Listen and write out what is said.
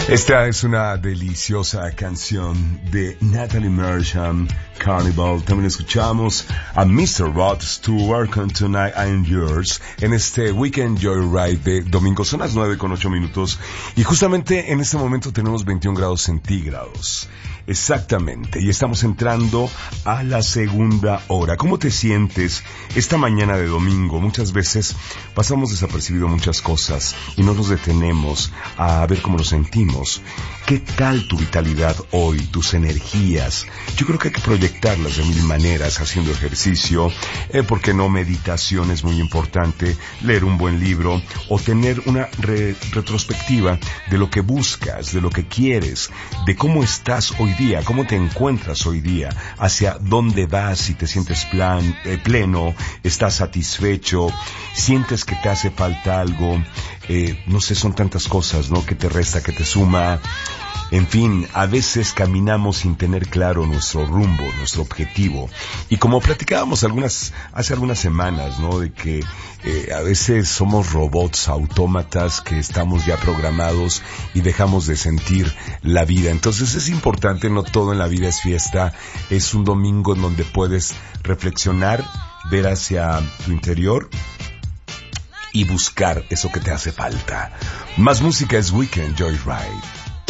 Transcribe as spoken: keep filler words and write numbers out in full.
Esta es una deliciosa canción de Natalie Merchant, Carnival. También escuchamos a mister Rod Stewart con Tonight I'm Yours en este Weekend Joyride de domingo. Son las nueve con ocho minutos y justamente en este momento tenemos veintiún grados centígrados. Exactamente, y estamos entrando a la segunda hora. ¿Cómo te sientes esta mañana de domingo? Muchas veces pasamos desapercibido muchas cosas y no nos detenemos a ver cómo nos sentimos. ¿Qué tal tu vitalidad hoy, tus energías? Yo creo que hay que proyectarlas de mil maneras, haciendo ejercicio, eh, ¿por qué no? Meditación es muy importante, leer un buen libro o tener una re- retrospectiva de lo que buscas, de lo que quieres, de cómo estás hoy día, cómo te encuentras hoy día, hacia dónde vas, si te sientes plan, eh, pleno, estás satisfecho, sientes que te hace falta algo, eh, no sé, son tantas cosas, ¿no? Que te resta, que te suma. En fin, a veces caminamos sin tener claro nuestro rumbo, nuestro objetivo. Y como platicábamos algunas, hace algunas semanas, ¿no? De que eh, a veces somos robots, autómatas, que estamos ya programados y dejamos de sentir la vida. Entonces es importante, no todo en la vida es fiesta. Es un domingo en donde puedes reflexionar, ver hacia tu interior y buscar eso que te hace falta. Más música es Weekend Joyride.